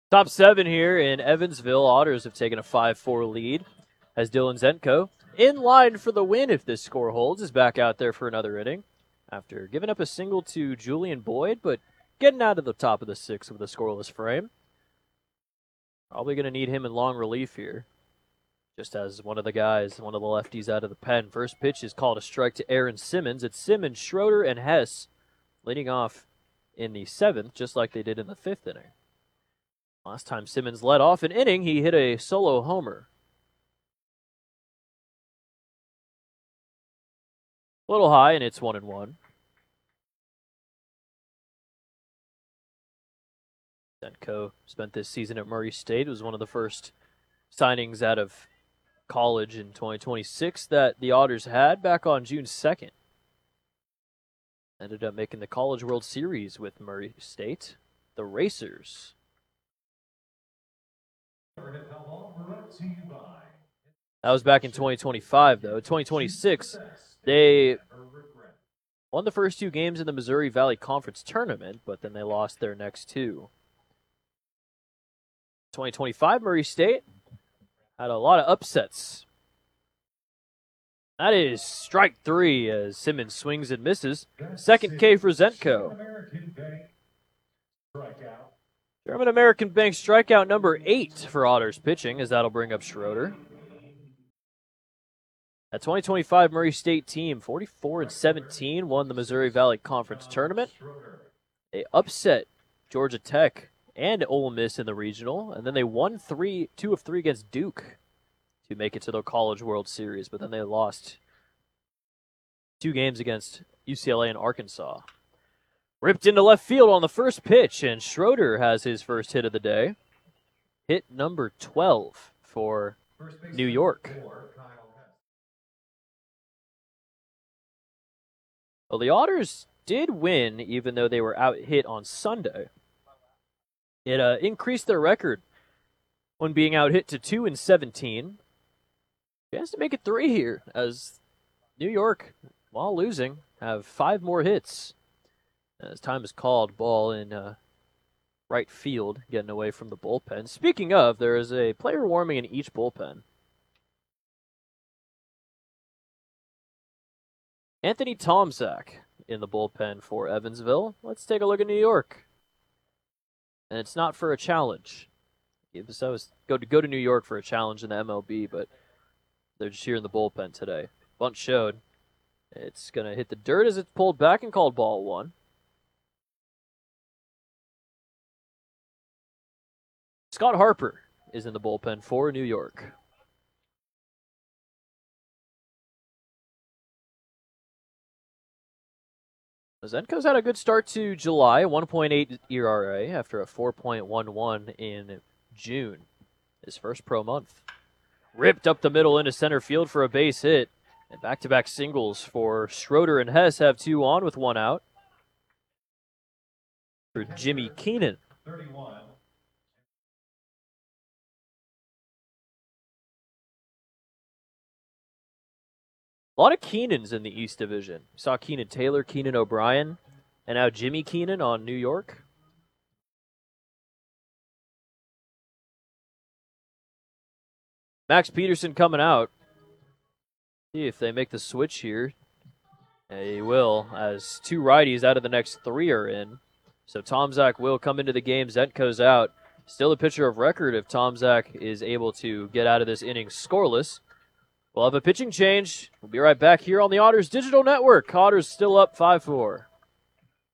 Top 7 here in Evansville. Otters have taken a 5-4 lead as Dylan Zenko, in line for the win if this score holds, is back out there for another inning after giving up a single to Julian Boyd, but getting out of the top of the 6th with a scoreless frame. Probably going to need him in long relief here, just as one of the guys, one of the lefties out of the pen. First pitch is called a strike to Aaron Simmons. It's Simmons, Schroeder, and Hess leading off in the 7th, just like they did in the 5th inning. Last time Simmons led off an inning, he hit a solo homer. A little high, and it's 1-1. Zenko spent this season at Murray State. It was one of the first signings out of college in 2026 that the Otters had back on June 2nd. Ended up making the College World Series with Murray State, the Racers. That was back in 2025, though. 2026, they won the first 2 games in the Missouri Valley Conference Tournament, but then they lost their next 2. 2025, Murray State had a lot of upsets. That is strike 3 as Simmons swings and misses. Second K for Zenko. German American Bank strikeout number 8 for Otters pitching, as that'll bring up Schroeder. That 2025 Murray State team, 44-17, won the Missouri Valley Conference Tournament. They upset Georgia Tech and Ole Miss in the regional, and then they won 2 of 3 against Duke to make it to the College World Series, but then they lost 2 games against UCLA and Arkansas. Ripped into left field on the first pitch, and Schroeder has his first hit of the day. Hit number 12 for New York. Well, the Otters did win, even though they were out hit on Sunday. It increased their record when being out hit to 2-17. Chance to make it 3 here, as New York, while losing, have 5 more hits. As time is called, ball in right field, getting away from the bullpen. Speaking of, there is a player warming in each bullpen. Anthony Tomczak in the bullpen for Evansville. Let's take a look at New York. And it's not for a challenge. So I was go to New York for a challenge in the MLB, but they're just here in the bullpen today. Bunt showed. It's going to hit the dirt as it's pulled back and called ball 1. Scott Harper is in the bullpen for New York. Zenko's had a good start to July, 1.8 ERA after a 4.11 in June, his first pro month. Ripped up the middle into center field for a base hit, and back-to-back singles for Schroeder and Hess have 2 on with 1 out. For Jimmy Keenan. 31. A lot of Keenans in the East Division. We saw Keenan Taylor, Keenan O'Brien, and now Jimmy Keenan on New York. Max Peterson coming out. See if they make the switch here. They will, as 2 righties out of the next 3 are in. So Tomczak will come into the game. Zenko's out. Still a pitcher of record if Tomczak is able to get out of this inning scoreless. We'll have a pitching change. We'll be right back here on the Otters Digital Network. Otters still up 5-4.